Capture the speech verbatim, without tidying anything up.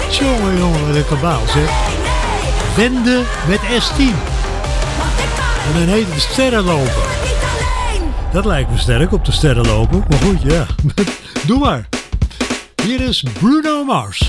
Jongen, jongen, wat een kabaal, zeg. Wende met S tien. En dan heet het sterrenlopen. Dat lijkt me sterk op de sterrenlopen. Maar goed, ja. Doe maar. Hier is Bruno Mars.